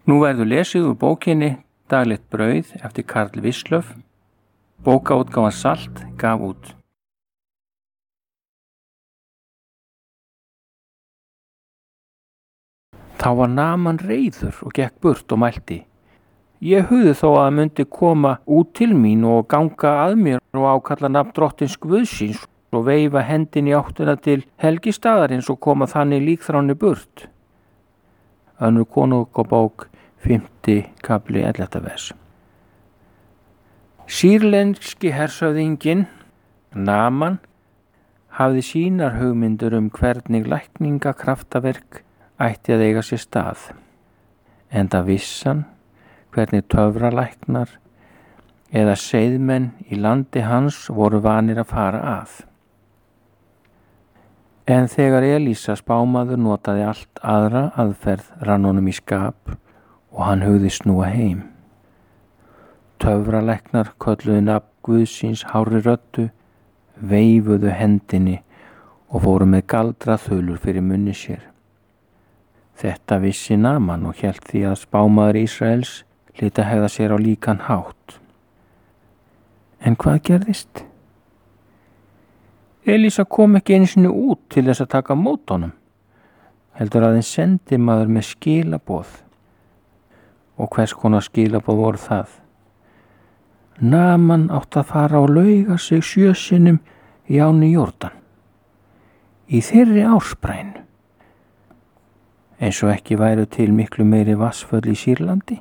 Nú verður lesið úr bókinni Daglegt brauð eftir Karl Wislöff. Bókaútgáfan Salt gaf út. Þá var Naman reiður og gekk burt og mælti: Ég hugði þó að hann myndi koma út til mín og ganga að mér og ákalla nafn drottins Guðsins og veifa hendin í áttina til helgistaðarins og koma þannig líkþráni burt. Önnur Konungabók 5. kafli 11. vers. Sýrlenski hershöfðinginn Naman hafði sínar hugmyndur hvernig lækningakraftaverk ætti að eiga sér stað, enda vissan hvernig töfralæknar eða seiðmenn í landi hans voru vanir að fara að. En þegar Elísa spámaður notaði allt aðra aðferð rann honum í skap og hann hugði snúa heim. Töfralæknar kölluðu nafn Guðsins hárri röddu, veifuðu hendinni og fóru með galdraþulur fyrir munni sér. Þetta vissi Naman og hélt því að spámaður Ísraels hlyti að hegða sér á líkan hátt. En hvað gerðist? Elísa kom ekki einu sinni út til þess að taka mót honum, heldur aðeins sendimaður með skilaboð. Og hvers konar skilaboð voru það? Naman átti að fara og lauga sig 7 sinnum í ánni Jórdan, í þeirri ársbrænu, eins og ekki væru til miklu meiri vatnsföll í Sýrlandi.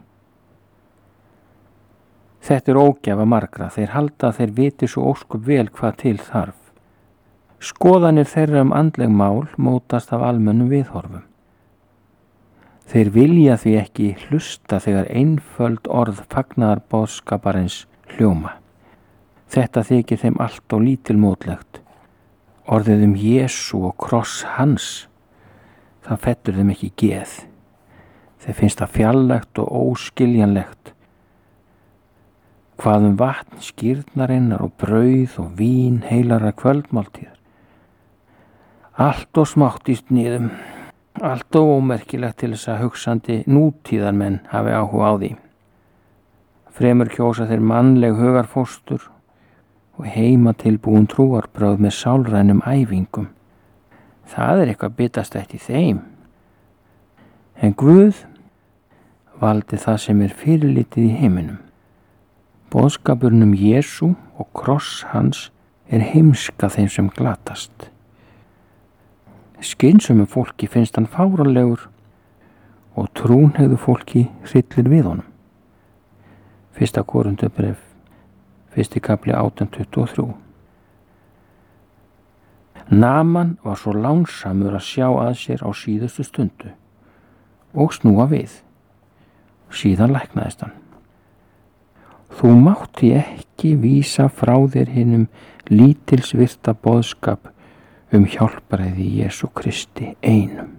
Þetta ógjafa margra, þeir halda að þeir viti svo óskup vel hvað til þarf. Skoðanir þeirra andleg mál mótast af almennum viðhorfum. Þeir vilja því ekki hlusta þegar einföld orð fagnaðarboðskaparins hljóma. Þetta þykir þeim allt og lítilmótlegt. Orðið Jesú og kross hans, það fellur þeim ekki geð. Þeir finnst það fjarlægt og óskiljanlegt. Hvað vatn skírnarinnar og brauð og vín heilara kvöldmáltíðar. Allt og smátt í sniðum, allt og ómerkilegt til þess að hugsandi nútíðarmenn hafi áhuga á því. Fremur kjósa þeir mannleg hugarfóstur og heima tilbúin trúarbrögð með sálrænum æfingum. Það eitthvað bitastætt í þeim. En Guð valdi það sem fyrirlitið í heiminum. Boðskapurinn Jesú og kross hans heimska þeim sem glatast. Skynsömu fólki finnst hann fáránlegur og trúnhegðu fólki hryllir við honum. 1. Korinthubréf 1. kafli 18-23. Naman var svo lánsamur að sjá að sér á síðustu stundu og snúa við. Síðan læknaðist hann. Þú mátti ekki vísa frá þér hinum lítilsvirta boðskap hjálparæði Jesú Kristi einum.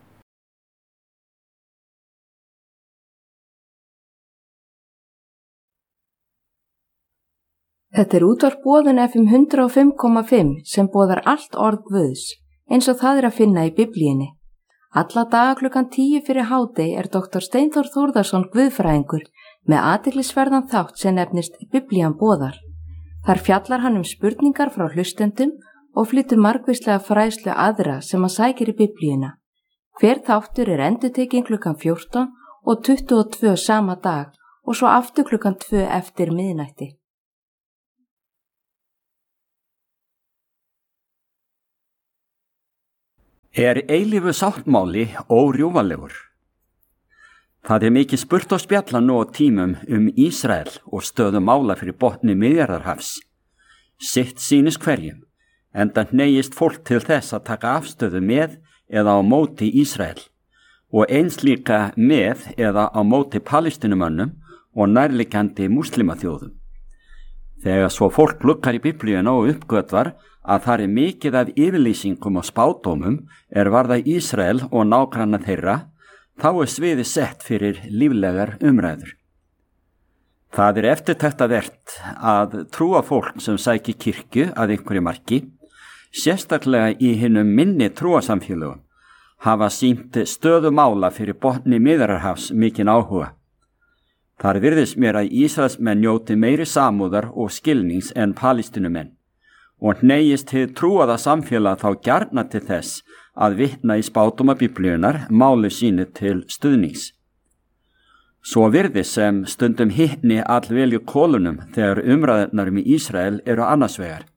Þetta útvarp Boðun FM 105,5 sem boðar allt orð Guðs, eins og það að finna í Biblíunni. Alla daga klukkan 10 fyrir hádegi Dr. Steinþór Þórðarson guðfræðingur með athyglisverðan þátt sem nefnist Biblían boðar. Þar fjallar hann spurningar frá hlustendum og flytur margvíslega fræðslu aðra sem hann sækir í Biblíuna. Hver þáttur endurtekinn klukkan 14 og 22 sama dag og svo aftur klukkan 2 eftir miðnætti. Eilífu sáttmáli órjúfanlegur? Það mikið spurt og spjalla nú á tímum Ísrael og stöðu mála fyrir botni Miðjarðarhafs. Sitt sýnis hverjum, enda hneigist fólk til þess að taka afstöðu með eða á móti Ísrael og eins líka með eða á móti Palestínumönnum og nærliggjandi múslimaþjóðum. Þegar svo fólk lukkar í Biblíuna og uppgötvar að það mikið af yfirlýsingum og spádómum varða Ísrael og nágranna þeirra, þá sviði sett fyrir líflegar umræður. Það eftirtektarvert að trúa fólk sem sæki kirkju að einhverju marki, sérstaklega í hinum minni trúasamfélögum, hafa sýnt stöðu mála fyrir botni Miðjarðarhafs mikinn áhuga. Þar virðist mér að Ísraelsmenn njóti meiri samúðar og skilnings en Palestínumenn og hneigist hið trúaða samfélag þá gjarna til þess að vitna í spádóma Biblíunnar máli sínu til stuðnings. Svo virðist sem stundum hittni allvelju kolunum þegar umræðurnar í Ísrael eru annars vegar.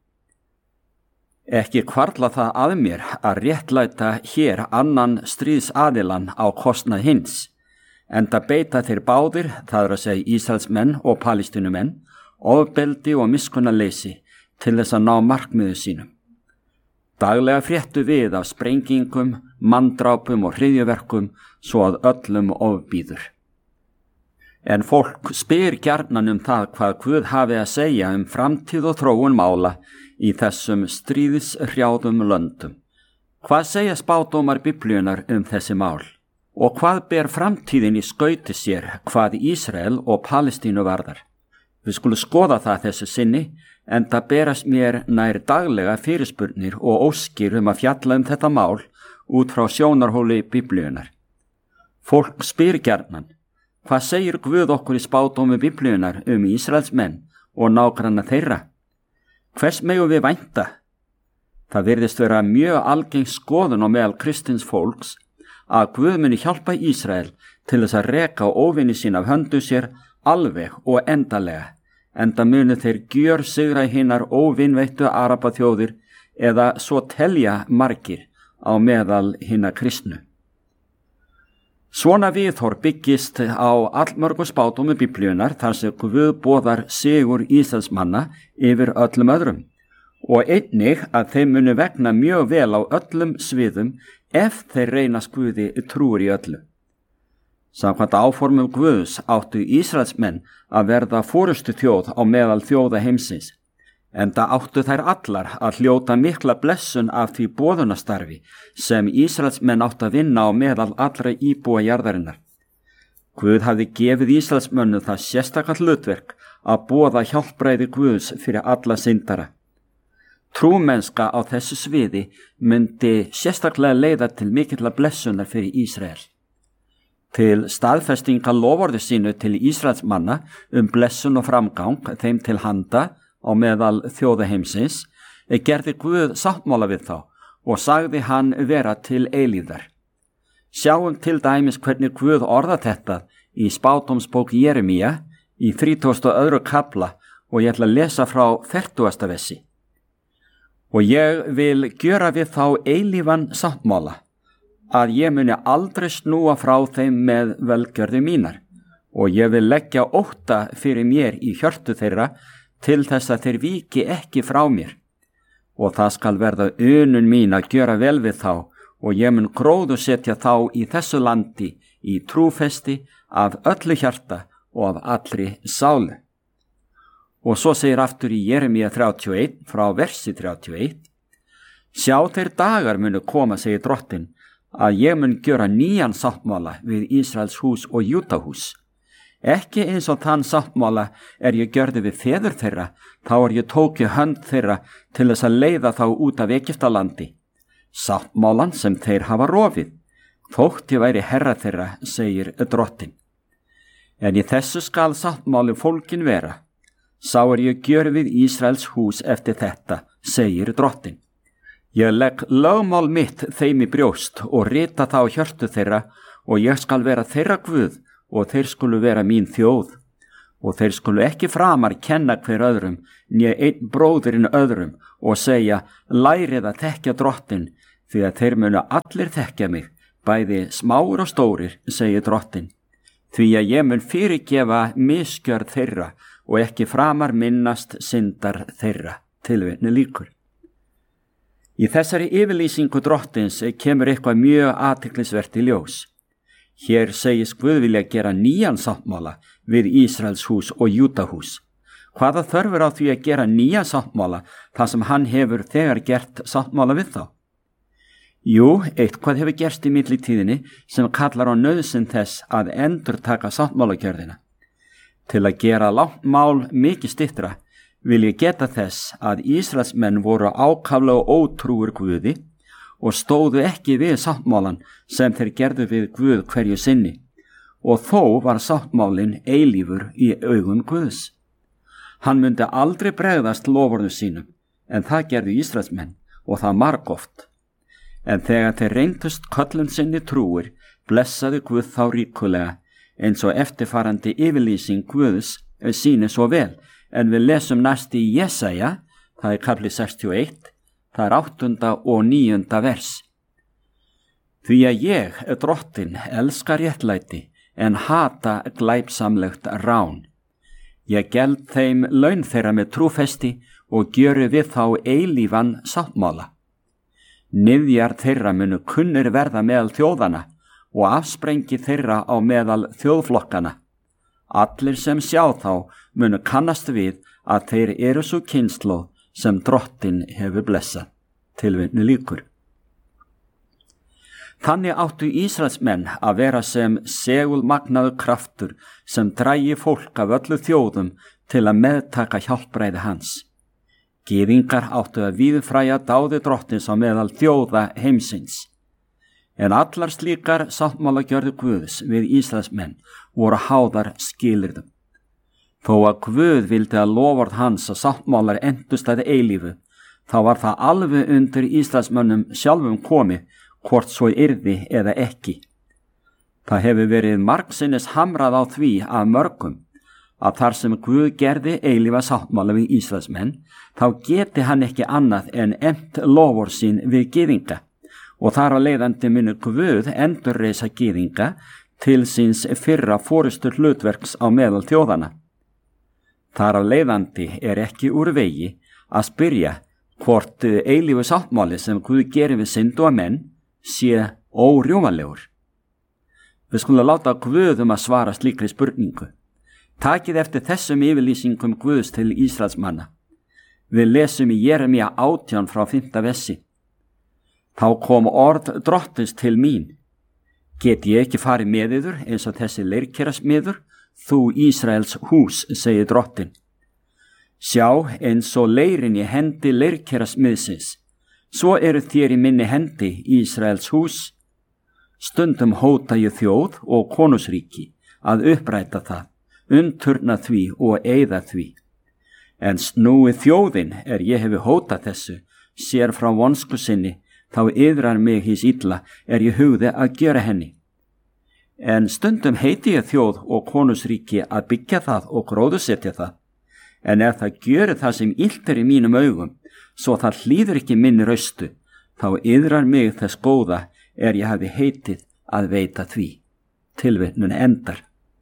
Ekki hvarfla það að mér að réttlæta hér annan stríðsaðilann á kostnað hins, enda beita þeir báðir, það er að segja Ísraelsmenn og Palestínumenn, ofbeldi og miskunnarleysi til þess að ná markmiðu sínum. Daglega fréttu við af sprengingum, manndrápum og hryðjuverkum svo að öllum ofbýður. En fólk spyr gjarnan það hvað Guð hafi að segja framtíð og þróun mála í þessum stríðshrjáðum löndum. Hvað segja spádómar Biblíunnar þessi mál? Og hvað ber framtíðin í skauti sér hvað Ísrael og Palestínu varðar? Við skulum skoða það þessu sinni, enda berast mér nær daglega fyrirspurnir og óskir að fjalla þetta mál út frá sjónarhóli Biblíunnar. Fólk spyr gjarnan, hvað segir Guð okkur í spádómi Biblíunnar Ísraels menn og nágranna þeirra? Hvers megum við vænta? Það virðist vera mjög algeng skoðun á meðal kristins fólks að Guð muni hjálpa Ísrael til þess að reka óvini sín af höndu sér alveg og endalega, enda munu þeir gjörsigra hinar óvinveittu arabaþjóðir eða svo telja margir á meðal hinna kristnu. Svona viðhorf byggist á allmörgum spádómi Biblíunnar þar sem Guð boðar sigur Ísraelsmanna yfir öllum öðrum og einnig að þeim munu vegna mjög vel á öllum sviðum ef þeir reynast Guði trúir í öllu. Samkvæmt áformum Guðs áttu Ísraelsmenn að verða forystu þjóð á meðal þjóða heimsins, enda áttu þær allar að hljóta mikla blessun af því boðunastarfi sem Ísraelsmenn áttu að vinna á meðal allra íbúa jarðarinnar. Guð hafði gefið Ísraelsmönnum það sérstaka hlutverk að boða hjálpræði Guðs fyrir alla syndara. Trúmennska á þessu sviði myndi sérstaklega leiða til mikilla blessunar fyrir Ísrael. Til staðfestinga loforði sínu til Ísraelsmanna blessun og framgang þeim til handa á meðal þjóðaheimsins, gerði Guð sáttmála við þá og sagði hann vera til eilífðar. Sjáum til dæmis hvernig Guð orða þetta í spádómsbók Jeremía í 32. kafla og ég ætla að lesa frá 40. versi. Og ég vil gjöra við þá eilífan sáttmála, að ég muni aldrei snúa frá þeim með velgjörðu mínar, og ég vil leggja ótta fyrir mér í hjörtu þeirra til þess að þeir víki ekki frá mér. Og það skal verða unun mín að gjöra vel við þá, og ég mun gróðusetja þá í þessu landi í trúfesti af öllu hjarta og af allri sálu. Og svo segir aftur í Jeremía 31 frá versi 31, sjá þeir dagar munu koma, segir Drottinn, að ég mun gjöra nýjan sáttmála við Ísraels hús og Júdahús. Ekki eins og þann sáttmála ég gjörði við feður þeirra, þá ég tóki hönd þeirra til þess að leiða þá út af Egyptalandi. Sáttmálan sem þeir hafa rofið, þótt ég væri herra þeirra, segir Drottinn. En í þessu skal sáttmáli fólkin vera. Sá ég gjör við Ísraels hús eftir þetta, segir Drottinn. Ég legg lögmál mitt þeim í brjóst og rita það á hjörtu þeirra og ég skal vera þeirra Guð og þeir skulu vera mín þjóð. Og þeir skulu ekki framar kenna hver öðrum, né einn bróðurinn öðrum og segja, lærið að þekkja Drottinn, því að þeir munu allir þekkja mig, bæði smáir og stórir, segir Drottinn. Því að ég mun fyrirgefa misgjörð þeirra og ekki framar minnast syndar þeirra, tilvitni lýkur. Í þessari yfirlýsingu Drottins kemur eitthvað mjög athyglisvert í ljós. Hér segist Guð vilja gera nýjan sáttmála við Ísraels hús og Júdahús. Hvaða þörfur á því að gera nýjan sáttmála þar sem hann hefur þegar gert sáttmála við þá? Jú, eitthvað hefur gerst í millitíðinni sem kallar á nauðsyn þess að endurtaka sáttmálagjörðina. Til að gera langt mál mikið styttra vil ég geta þess að Ísraelsmenn voru ákaflega ótrúir Guði og stóðu ekki við sáttmálan sem þeir gerðu við Guð hverju sinni, og þó var sáttmálin eilífur í augum Guðs. Hann myndi aldrei bregðast loforðum sínum, en það gerðu Ísraelsmenn og það margoft. En þegar þeir reyndust köllun sinni trúir, blessaði Guð þá ríkulega, eins og eftirfarandi yfirlýsing Guðs sýnir svo vel, en við lesum næst í Jesaja, það er kafli 61, það er 8. og 9. vers. Því að ég, Drottinn, elskar réttlæti, en hata glæpsamlegt rán. Ég geld þeim laun þeirra með trúfesti og gjöru við þá eilífan sáttmála. Niðjar þeirra munu kunnir verða meðal þjóðana og afsprengi þeirra á meðal þjóðflokkana. Allir sem sjá þá munu kannast við að þeir eru svo kynslóð sem Drottinn hefur blessað. Tilvitnun lýkur. Þannig áttu Ísraelsmenn að vera sem segulmagnaður kraftur sem drægi fólk af öllu þjóðum til að meðtaka hjálpræði hans. Gyðingar áttu að víðfræja dáði Drottins á meðal þjóða heimsins. En allar slíkar sáttmálagjörðir Guðs við Ísraelsmenn voru háðar skilyrðum. Þó að Guð vildi að loforð hans og sáttmálar endust að eilífu, þá var það alveg undir Ísraelsmönnum sjálfum komið, hvort svo yrði eða ekki. Það hefur verið margsinnis hamrað á því af mörgum að þar sem Guð gerði eilífa sáttmála við Ísraelsmenn, þá geti hann ekki annað en efnt loforð sín við gyðinga, og þar á leiðandi muni Guð endurreisa gyðinga til síns fyrra forystur hlutverks á meðal þjóðana. Þar á leiðandi er ekki úr vegi að spyrja hvort eilífu sáttmáli sem Guð gerir við synd og menn sé órjúmanlegur. Við skulum láta Guð að svara slíkri spurningu. Takið eftir þessum yfirlýsingum Guðs til Ísraelsmanna. Við lesum í Jeremía 18 frá 5. versi. Þá kom orð Drottins til mín. Get ég ekki farið með yður eins og þessi leirkerasmiður, þú Ísraels hús, segir Drottinn. Sjá, eins og leirin í hendi leirkerasmiðsins, svo eru þér í minni hendi, Ísraels hús. Stundum hóta ég þjóð og konungsríki að uppræta það, umturna því og eyða því. En snúi þjóðin ég hefi hótað þessu, sér frá vonsku sinni, þá yðrar mig hís illa ég hugði að gera henni. En stundum heiti ég þjóð og konungsríki að byggja það og gróðursetja það. En það gjörir það sem illt í mínum augum, svo það hlýður ekki minni raustu, þá yðrar mig þess góða ég hafi heitið að veita því. Tilvitnun endar.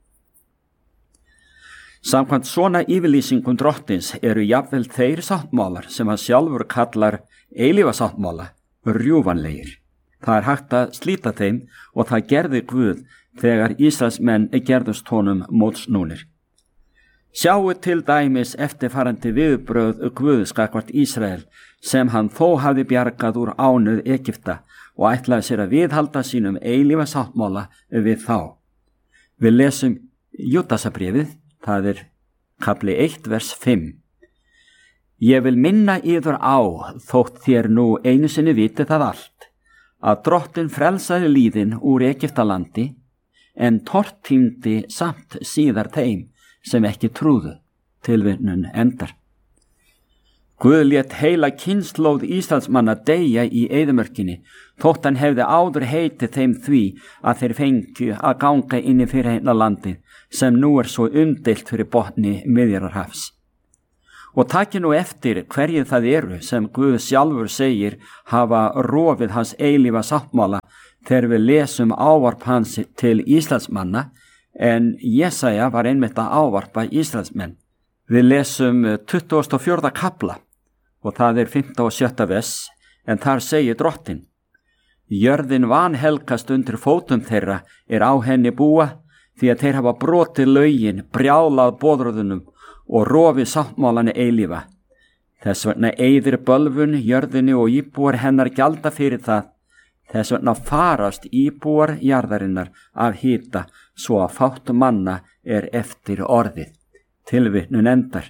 Samkvæmt svona yfirlýsingum Drottins eru jafnvel þeir sáttmálar sem hann sjálfur kallar eilífa sáttmála rjúfanlegir. Það hægt að slíta þeim og það gerði Guð þegar Ísraelsmenn gerðust honum mótsnúnir. Sjáu til dæmis eftirfarandi viðbrögð Guðs gagnvart Ísrael sem hann þó hafði bjargað úr ánauð Egypta og ætlaði sér að viðhalda sínum eilífa sáttmála við þá. Við lesum Júdasarbréfið, það er kafli 1 vers 5. Ég vil minna yður á, þótt þér nú einu sinni viti það allt, að Drottinn frelsaði lýðin úr Egyptalandi, en tortímdi samt síðar þeim sem ekki trúðu. Tilvitnun endar. Guð lét heila kynslóð Ísraelsmanna deyja í eyðimörkinni, þótt hann hefði áður heitið þeim því að þeir fengju að ganga inn í fyrirheimarlandið sem nú svo umdeilt fyrir botni Miðjarðarhafs. Og taki nú eftir hverju það eru sem Guð sjálfur segir hafa rofið hans eilífa sáttmála þegar við lesum ávarp hans til Ísraelsmanna, en Jesaja var einmitt að ávarpa Ísraelsmenn. Við lesum 24. kafla og það er 5. og 7. vers, en þar segir Drottinn: Jörðin vanhelgast undir fótum þeirra á henni búa, því að þeir hafa brotið lögin, brjálað boðorðunum og rofið sáttmálann eilífa. Þess vegna eyðir bölvun jörðinni og íbúar hennar gjalda fyrir það. Þess vegna farast íbúar jarðarinnar af hita, svo að fátt manna eftir orðið. Tilvitnun endar.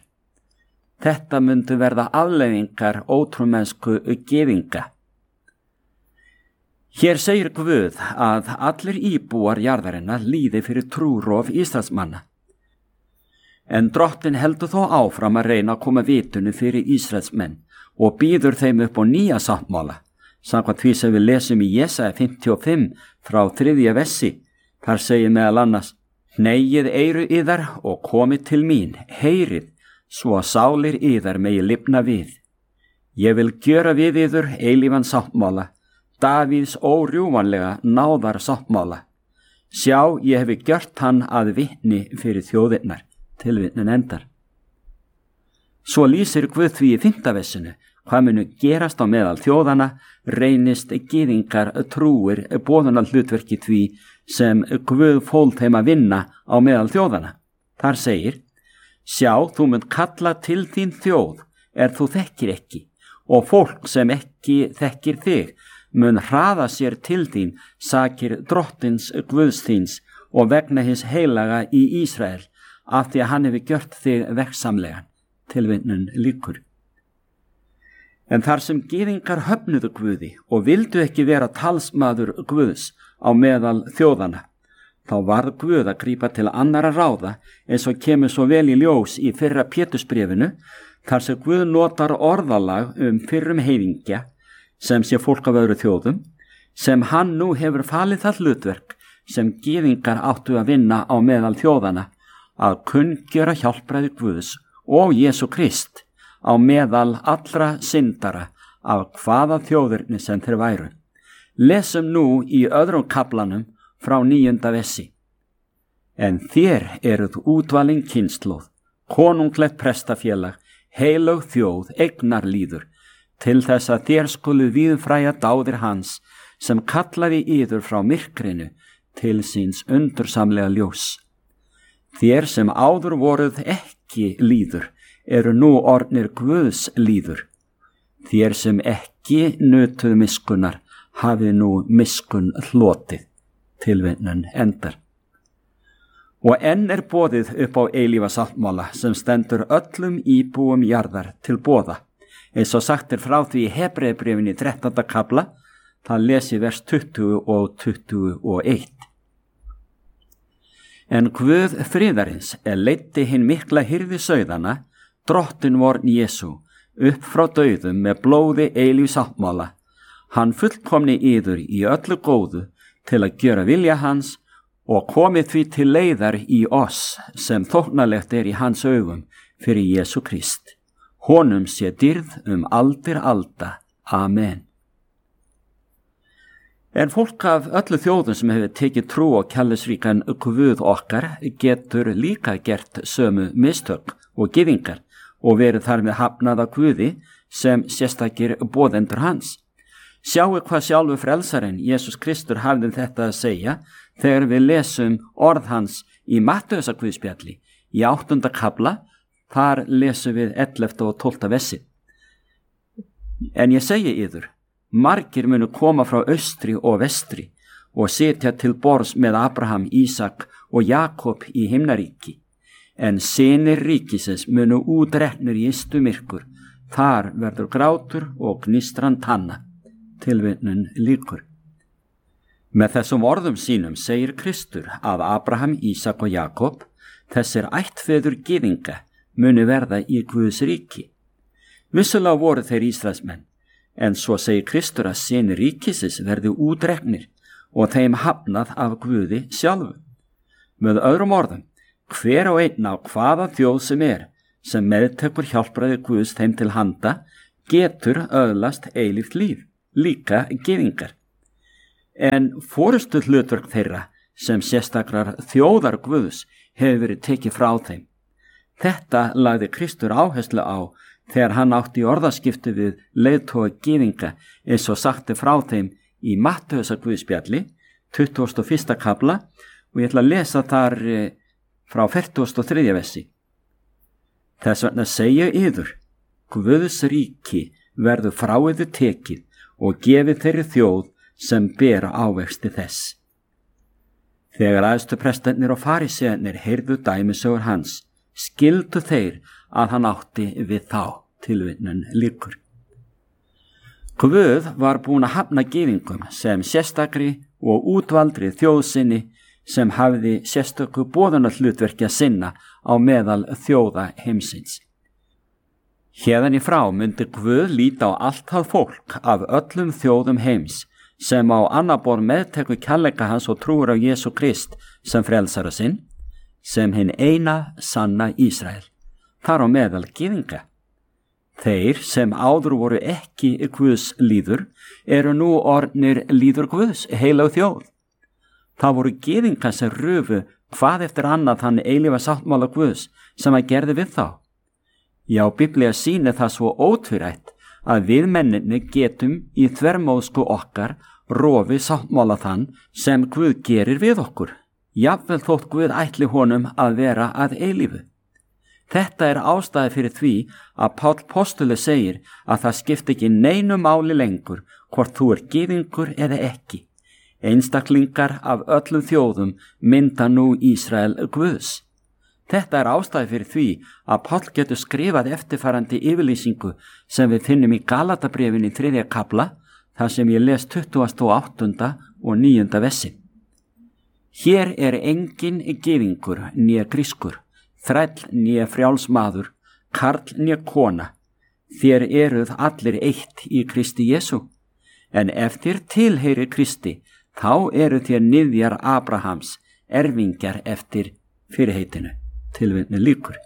Þetta myndu verða afleiðingar ótrúmennsku gyðinga. Hér segir Guð að allir íbúar jarðarinnar líði fyrir trúrof Ísraelsmanna. En Drottinn heldur þó áfram að reyna að koma vitunu fyrir Ísraelsmenn og býður þeim upp á nýja sáttmála, samkvæmt því sem við lesum í Jesaja 55 frá 3. versi. Þar segir meðal annars: Hneigið eyru yðar og komið til mín, heyrið, svo að sálir yðar megi lifna við. Ég vil gjöra við yður eilífan sáttmála, Davíðs órjúvanlega náðar sáttmála. Sjá, ég hefi gjört hann að vitni fyrir þjóðirnar. Tilvitnun endar. Svo lýsir Guð því í 5. versinu hvað munu gerast á meðal þjóðana reynist gyðingar trúir boðunar hlutverki því sem Guð fól þeim að vinna á meðal þjóðana. Þar segir: Sjá, þú munt kalla til þín þjóð þú þekkir ekki, og fólk sem ekki þekkir þig mun hraða sér til þín sakir Drottins Guðs þíns og vegna hins heilaga í Ísrael, af því að hann hefur gjört þig veggsamlegan. Tilvitnun lýkur. En þar sem gyðingar höfnuðu Guði og vildu ekki vera talsmaður Guðs á meðal þjóðana, þá varð Guð að grípa til annara ráða, eins og kemur svo vel í ljós í 1. Pétursbréfinu, þar sem Guð notar orðalag fyrrum heiðingja, sem sé fólk af öðru þjóðum, sem hann nú hefur falið það hlutverk sem gyðingar áttu að vinna á meðal þjóðana, að kunngjöra hjálpræði Guðs og Jesú Krist á meðal allra syndara af hvaða þjóðirni sem þeir væru. Lesum nú í öðrum kaflanum frá 9. versi. En þér eruð útvalin kynslóð, konunglegt prestafélag, heilög þjóð, eignarlýður, til þess að þér skulu víðfræja dáðir hans sem kallaði yður frá myrkrinu til síns undursamlega ljós. Þér sem áður voruð ekki lýður eru nú orðnir Guðs lýður. Þér sem ekki nutuð miskunnar hafið nú miskun hlotið. Tilvitnun endar. Og enn boðið upp á eilífa sáttmála sem stendur öllum íbúum jarðar til boða. Eins og sagt frá því í Hebreabréfinu í 13. kafla, það lesi vers 20 og 21. En Guð friðarins leiddi hinn mikla hirði sauðana, Drottinn vorn Jesú, upp frá dauðum með blóði eilífs sáttmála. Hann fullkomni yður í öllu góðu til að gjöra vilja hans og komið því til leiðar í oss sem þóknalegt í hans augum fyrir Jesú Krist. Honum sé dýrð aldir alda. Amen. En fólk af öllu þjóðum sem hefur tekið trú á kærleiksríkan Guð okkar getur líka gert sömu mistök og gyðingar og verið þar með hafnað af Guði sem sérstakir boðendur hans. Sjáu hvað sjálfur frelsarinn Jesús Kristur hafði þetta að segja þegar við lesum orð hans í Mattheusarguðspjalli í 8. kafla. Þar lesum við 11. og 12. versi. En ég segi yður, margir munu koma frá austri og vestri og sitja til borðs með Abraham, Ísak og Jakob í himnaríki. En synir ríkisins munu útreknir í ystu myrkur, þar verður grátur og gnistran tanna. Tilvitnun lýkur. Með þessum orðum sínum segir Kristur að Abraham, Ísak og Jakob, þessir ættfeður gyðinga, muni verða í Guðs ríki. Vissulega voru þeir Ísraelsmenn, en svo segir Kristur að synir ríkisins verði útreknir og þeim hafnað af Guði sjálfu. Með öðrum orðum, hver og einn á hvaða þjóð sem meðtekur hjálpræði Guðs þeim til handa, getur öðlast eilíft líf, líka gyðingar. En forystu hlutverk þeirra sem sérstakrar þjóðar Guðs hefur verið tekið frá þeim. Þetta lagði Kristur áherslu á þegar hann átti í orðaskipti við leiðtoga gyðinga eins og sagti frá þeim í Mattheusarguðspjalli 21. kafla og ég ætla að lesa þar frá 43. versi. Þess vegna segja yður, Guðs ríki verður frá yður tekið og gefið þeirri þjóð sem ber ávexti þess. Þegar æðstuprestarnir og farisearnir heyrðu dæmisögur hans, skildu þeir að hann átti við þá. Tilvitnun lýkur. Guð var búin að hafna gyðingum sem sérstakri og útvaldri þjóðsinni sem hafði sérstöku boðunarhlutverki að sinna á meðal þjóða heimsins. Héðan í frá myndi Guð líta á allt það fólk af öllum þjóðum heims sem á annað borð meðtekur kærleika hans og trúir á Jesú Krist sem frelsara sinn, sem hinn eina sanna Ísrael, þar á meðal gyðinga. Þeir sem áður voru ekki Guðs líður eru nú orðnir líður Guðs, heilag þjóð. Það voru gyðinga sem rufu hvað eftir annað þann eilífa sáttmála Guðs sem að gerði við þá. Já, Biblía sýnir það svo ótvírætt að við menninni getum í þvermóðsku okkar rofi sáttmála þann sem Guð gerir við okkur, jafnvel þótt Guð ætli honum að vera að eilífu. Þetta er ástæði fyrir því að Páll postuli segir að það skipti ekki neinu máli lengur hvort þú gyðingur eða ekki. Einstaklingar af öllum þjóðum mynda nú Ísrael Guðs. Þetta er ástæði fyrir því að Páll getur skrifað eftirfarandi yfirlýsingu sem við finnum í Galatabréfinu í 3. kafla, þar sem ég les 28. og 9. versi. Hér er engin gyðingur né grískur, þræll né frjáls maður, karl né kona. Þér eruð allir eitt í Kristi Jesú. En ef þér tilheyri Kristi, þá eru þér niðjar Abrahams, erfingjar eftir fyrirheitinu. Tilvitni lýkur.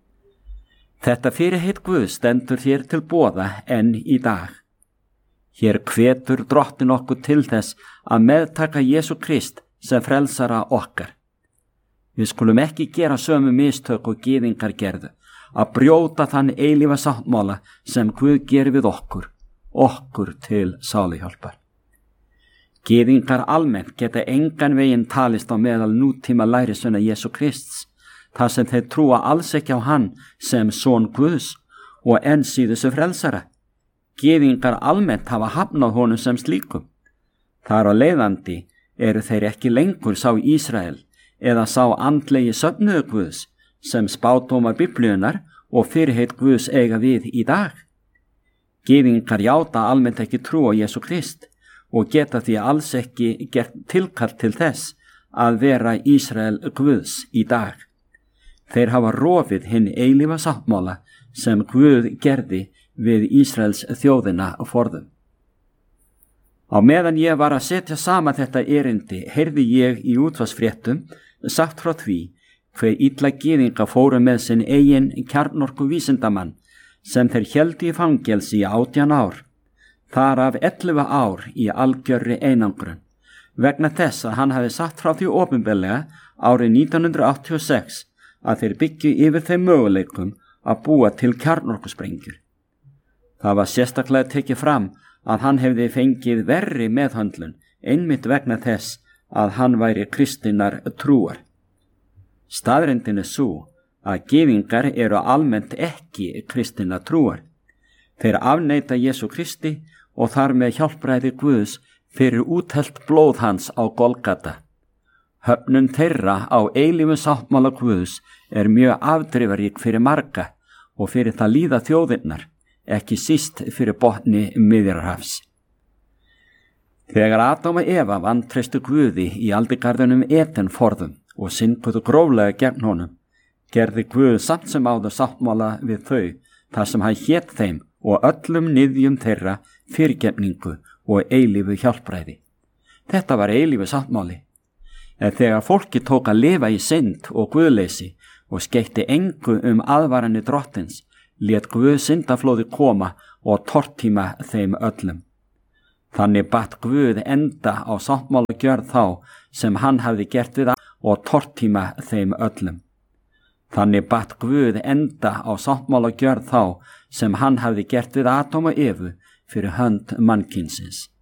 Þetta fyrirheit Guð stendur þér til boða enn í dag. Hér hvetur Drottinn okkur til þess að meðtaka Jesú Krist sem frelsara okkar. Við skulum ekki gera sömu mistök og gyðingar gerðu, að brjóta þann eilífa sáttmála sem Guð gerir við okkur til sáluhjálpar. Gyðingar almennt geta engan veginn talist á meðal nútíma lærisveina Jesú Krists, þar sem þeir trúa alls ekki á hann sem son Guðs og enn síður sem frelsara. Gyðingar almennt hafa hafnað honum sem slíkum. Þar á leiðandi eru þeir ekki lengur sá Ísrael eða sá andlegi söfnuðu Guðs sem spádómar Biblíunnar og fyrirheit Guðs eiga við í dag. Gyðingar játa almennt ekki trú á Jesú Krist og geta því alls ekki gert tilkall til þess að vera Ísrael Guðs í dag. Þeir hafa rofið hinn eilífa sáttmála sem Guð gerði við Ísraels þjóðina forðum. Á meðan ég var að setja saman þetta erindi, heyrði ég í útvarpsfréttum sagt frá því hve illa gyðinga fóru með sinn eigin kjarnorku vísindamann sem þeir héldu í fangelsi í 18 ár, þar af 11 ár í algjörri einangrun, vegna þess að hann hafi sagt frá því opinberlega árið 1986 að þeir byggju yfir þeim möguleikum að búa til kjarnorkusprengjur. Það var sérstaklega tekið fram að hann hefði fengið verri meðhöndlun einmitt vegna þess að hann væri kristinnar trúar. Staðreyndin er sú að gyðingar eru almennt ekki kristinnar trúar. Þeir afneita Jesú Kristi og þar með hjálpræði Guðs fyrir úthellt blóð hans á Golgata. Höfnun þeirra á eilífu sáttmála Guðs er mjög afdrifarík fyrir marga og fyrir það líða þjóðirnar, ekki síst fyrir botni Miðjarðarhafs. Þegar Adam og Eva vantreystu Guði í aldingarðinum Eden forðum og synguðu gróflega gegn honum, gerði Guð samt sem áður sáttmála við þau, þar sem hann hét þeim og öllum niðjum þeirra fyrirgefningu og eilífu hjálpræði. Þetta var eilífu sáttmáli. En þegar fólki tók að lifa í synd og guðleysi og skeytti engu aðvaranir Drottins, lét Guð syndaflóði koma og tortíma þeim öllum. Þannig batt Guð enda á sáttmálagjörð þá sem hann hafði gert við og tortíma þeim öllum. Þannig batt Guð enda á sáttmálagjörð þá sem hann hafði gert við Adam og Evu fyrir hönd mannkynsins.